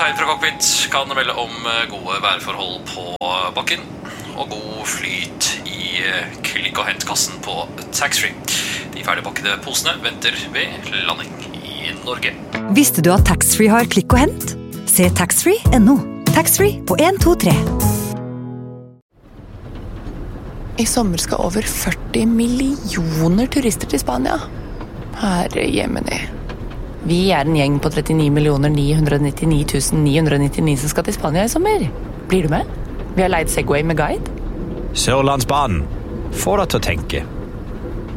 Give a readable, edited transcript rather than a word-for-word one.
Kaptein fra cockpit kan melde om gode værforhold på bakken og god flyt i klikk- og hentkassen på taxfree. De ferdigpakkede posene venter ved landing i Norge. Visste du at taxfree har klikk og hent? Se taxfree.no. Taxfree på 1, 2, 3. I sommer skal over 40 millioner turister til Spania. Herre Jemini. Vi en gjeng på 39 999 999 som skal til Spania i sommer. Blir du med? Vi har leid Segway med guide. Sørlandsbanen. Få deg til å tenke.